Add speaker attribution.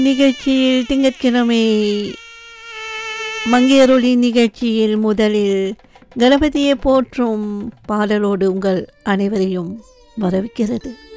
Speaker 1: நிகழ்ச்சியில் திங்கட்கிழமை மங்கையருளி நிகழ்ச்சியில் முதலில் கணபதியை போற்றும் பாடலோடு உங்கள் அனைவரையும் வரவேற்கிறது.